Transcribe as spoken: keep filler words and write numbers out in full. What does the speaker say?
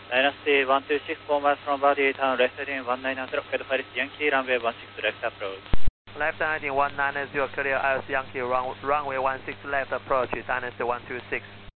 Dynasty one two six, four miles from body town, left heading one nine zero, clear Paris Yankee, runway one six left approach. Left heading one nine zero, clear I L S Yankee, run, runway one six left approach, Dynasty one two six.